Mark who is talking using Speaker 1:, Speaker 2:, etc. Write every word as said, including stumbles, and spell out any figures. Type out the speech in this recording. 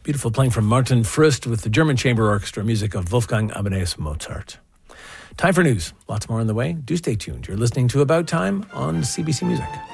Speaker 1: Beautiful playing from Martin Frist with the German Chamber Orchestra, music of Wolfgang Amadeus Mozart. Time for news. Lots more on the way. Do stay tuned. You're listening to About Time on C B C Music.